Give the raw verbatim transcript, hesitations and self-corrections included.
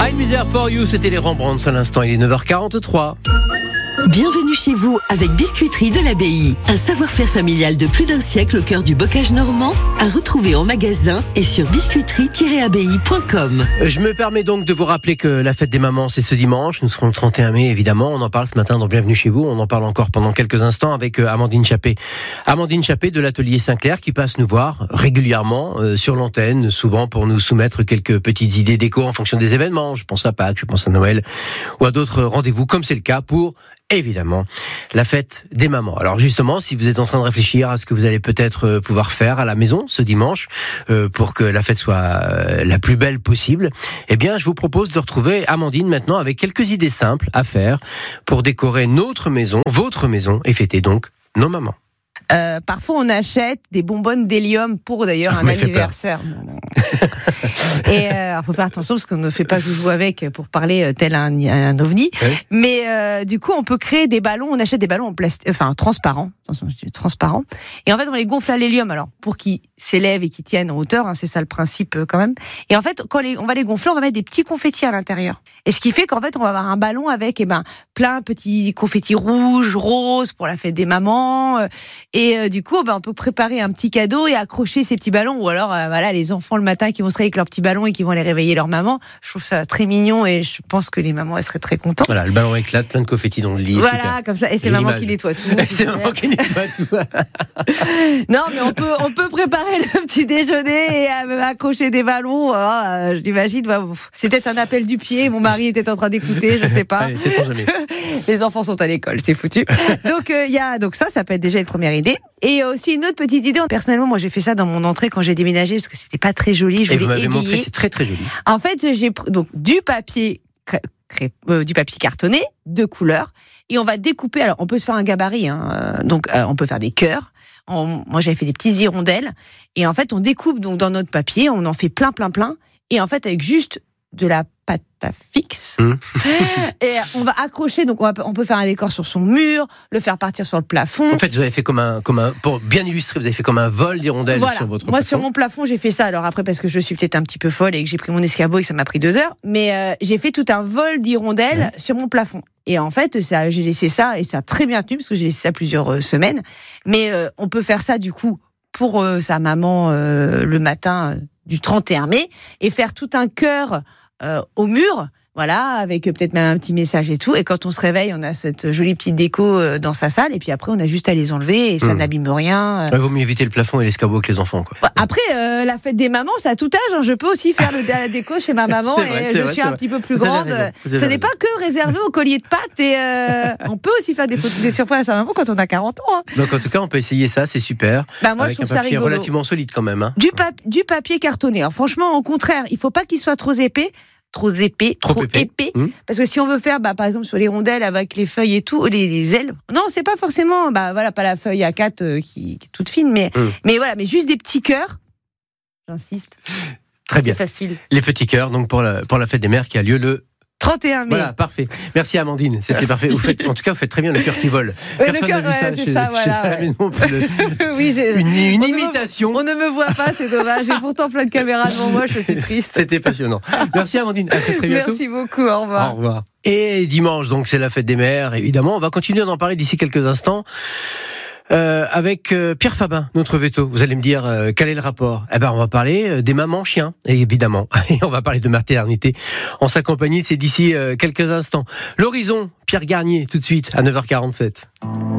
I'm There For You, c'était les Rembrandts à l'instant, il est neuf heures quarante-trois. Bienvenue chez vous avec Biscuiterie de l'Abbaye. Un savoir-faire familial de plus d'un siècle au cœur du bocage normand, à retrouver en magasin et sur biscuiterie tiret abbaye point com. Je me permets donc de vous rappeler que la fête des mamans, c'est ce dimanche. Nous serons le trente et un mai, évidemment. On en parle ce matin dans Bienvenue chez vous. On en parle encore pendant quelques instants avec Amandine Chappé. Amandine Chappé de l'atelier Saint-Clair qui passe nous voir régulièrement euh, sur l'antenne, souvent pour nous soumettre quelques petites idées déco en fonction des événements. Je pense à Pâques, je pense à Noël ou à d'autres rendez-vous, comme c'est le cas pour... évidemment, la fête des mamans. Alors justement, si vous êtes en train de réfléchir à ce que vous allez peut-être pouvoir faire à la maison ce dimanche euh, pour que la fête soit euh, la plus belle possible, eh bien, je vous propose de retrouver Amandine maintenant avec quelques idées simples à faire pour décorer notre maison, votre maison, et fêter donc nos mamans. Euh, parfois, on achète des bonbonnes d'hélium pour d'ailleurs un anniversaire. Et il euh, faut faire attention parce qu'on ne fait pas joujou avec pour parler euh, tel un, un ovni. Ouais. Mais euh, du coup, on peut créer des ballons. On achète des ballons en plastique, enfin transparents. Attention, je dis transparents. Et en fait, on les gonfle à l'hélium. Alors pour qu'ils s'élèvent et qu'ils tiennent en hauteur, hein, c'est ça le principe euh, quand même. Et en fait, quand les, on va les gonfler, on va mettre des petits confettis à l'intérieur. Et ce qui fait qu'en fait, on va avoir un ballon avec, eh ben, plein de petits confettis rouges, roses pour la fête des mamans. Euh, Et euh, du coup, ben, on peut préparer un petit cadeau et accrocher ces petits ballons. Ou alors, euh, voilà, les enfants le matin qui vont se réveiller avec leurs petits ballons et qui vont aller réveiller leur maman. Je trouve ça très mignon et je pense que les mamans elles seraient très contentes. Voilà, le ballon éclate, plein de confettis dans le lit. Voilà, super. Comme ça. Et c'est et maman l'image. Qui nettoie tout. C'est maman qui nettoie tout. Non, mais on peut, on peut préparer le petit déjeuner et euh, accrocher des ballons. Euh, je l'imagine. Bah, c'est peut-être un appel du pied. Mon mari était en train d'écouter, je sais pas. Allez, c'est pour jamais. Les enfants sont à l'école, c'est foutu. Donc, il euh, y a donc ça, ça peut être déjà une première idée. Et aussi une autre petite idée. Personnellement, moi, j'ai fait ça dans mon entrée quand j'ai déménagé parce que c'était pas très joli. Je et voulais vous m'avez égayer. montré, c'est très très joli. En fait, j'ai pr- donc du papier, cré- cré- euh, du papier cartonné de couleur, et on va découper. Alors, on peut se faire un gabarit, hein, euh, donc euh, on peut faire des cœurs. On, moi, j'avais fait des petites hirondelles, et en fait, on découpe donc dans notre papier, on en fait plein, plein, plein, et en fait, avec juste de la pâte à fixe. Mmh. Et on va accrocher, donc on, va, on peut faire un décor sur son mur, le faire partir sur le plafond. En fait, vous avez fait comme un, comme un, pour bien illustrer, vous avez fait comme un vol d'hirondelles voilà. sur votre Moi, plafond. Sur mon plafond, j'ai fait ça. Alors après, parce que je suis peut-être un petit peu folle et que j'ai pris mon escabeau et que ça m'a pris deux heures, mais euh, j'ai fait tout un vol d'hirondelles ouais. sur mon plafond. Et en fait, ça, j'ai laissé ça et ça a très bien tenu parce que j'ai laissé ça plusieurs euh, semaines. Mais euh, on peut faire ça du coup pour euh, sa maman euh, le matin euh, du trente et un mai et faire tout un cœur euh, au mur. Voilà, avec peut-être même un petit message et tout. Et quand on se réveille, on a cette jolie petite déco dans sa salle. Et puis après, on a juste à les enlever et ça mmh. n'abîme rien. Il vaut mieux éviter le plafond et l'escabeau que les enfants, quoi. Après, euh, la fête des mamans, c'est à tout âge. Hein. Je peux aussi faire le, la déco chez ma maman. vrai, et je vrai, suis un vrai. petit peu plus Vous grande. Ce n'est pas que réservé au collier de pâtes. Et euh, on peut aussi faire des, photos, des surprises à sa maman quand on a quarante ans. Hein. Donc en tout cas, on peut essayer ça, c'est super. Bah, moi, avec je trouve un ça papier rigolo. relativement solide quand même. Hein. Du, pap- du papier cartonné. Alors, franchement, au contraire, il ne faut pas qu'il soit trop épais. Trop épais, trop, trop épais, épais. Mmh. Parce que si on veut faire, bah, par exemple, sur les rondelles avec les feuilles et tout, les, les ailes, non, c'est pas forcément, bah, voilà, pas la feuille A quatre euh, qui, qui est toute fine, mais, mmh. mais voilà, mais juste des petits cœurs. J'insiste. Très bien. C'est facile. Les petits cœurs, donc pour la, pour la fête des mères qui a lieu le trente et un mai. Voilà, parfait. Merci Amandine, c'était Merci. Parfait. Vous faites, en tout cas, vous faites très bien le cœur qui vole. Ouais, le cœur, ouais, ça, c'est chez, ça, voilà. Chez ouais. la maison, le, oui, j'ai, une, une on imitation. Ne me, on ne me voit pas, c'est dommage. J'ai pourtant plein de caméras devant moi, je suis triste. C'était passionnant. Merci Amandine, à très bientôt. Merci beaucoup, au revoir. Au revoir. Et dimanche, donc, c'est la fête des mères, évidemment. On va continuer d'en parler d'ici quelques instants. Euh, avec euh, Pierre Fabin, notre veto. Vous allez me dire euh, quel est le rapport. Eh ben, on va parler euh, des mamans chiens, évidemment. Et on va parler de maternité en sa compagnie. C'est d'ici euh, quelques instants. L'horizon, Pierre Garnier, tout de suite à neuf heures quarante-sept.